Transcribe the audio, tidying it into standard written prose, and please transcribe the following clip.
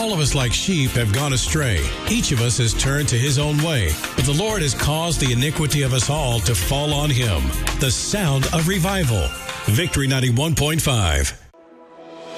All of us like sheep have gone astray. Each of us has turned to his own way. But the Lord has caused the iniquity of us all to fall on him. The sound of revival. Victory 91.5.